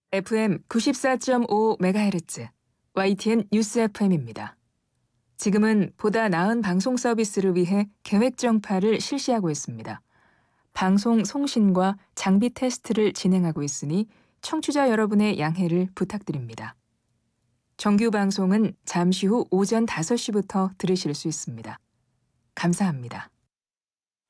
FM 94.5MHz YTN 뉴스 FM입니다. 지금은 보다 나은 방송 서비스를 위해 계획 정파를 실시하고 있습니다. 방송 송신과 장비 테스트를 진행하고 있으니 청취자 여러분의 양해를 부탁드립니다. 정규 방송은 잠시 후 오전 5시부터 들으실 수 있습니다. 감사합니다.